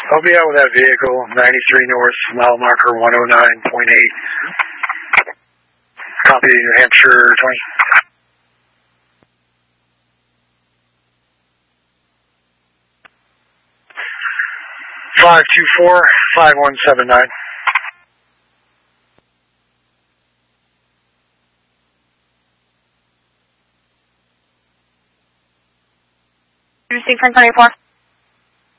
I'll be out with that vehicle, 93 North, mile marker 109.8. Copy, New Hampshire 20. 524-5179. Receive 1024.